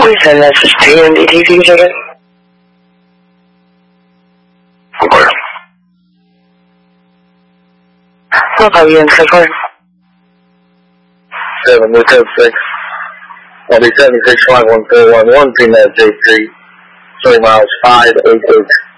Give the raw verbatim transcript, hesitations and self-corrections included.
Please send this to P M D T V again. Okay. I'll call you in six one. seven, New Code six. I'll be seven six five one four one one, P M S J three, three miles five eight eight.